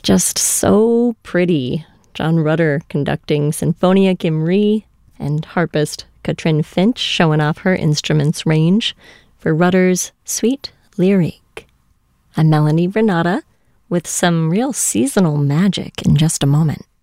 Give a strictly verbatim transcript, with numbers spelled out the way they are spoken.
just so pretty. John Rutter conducting Sinfonia Gimri, and harpist Katrin Finch showing off her instrument's range for Rutter's Suite Lyrique. I'm Melanie Renata with some real seasonal magic in just a moment.